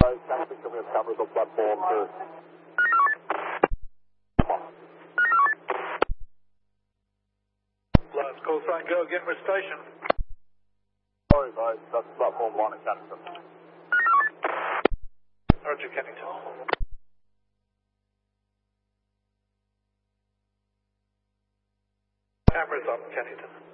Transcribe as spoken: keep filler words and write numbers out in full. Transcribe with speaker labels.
Speaker 1: Taxi coming up cameras on platform two.
Speaker 2: Let's call sign go again with station.
Speaker 1: Sorry guys, that's platform one at Kennington.
Speaker 2: Roger, Kennington. Cameras up, Kennington.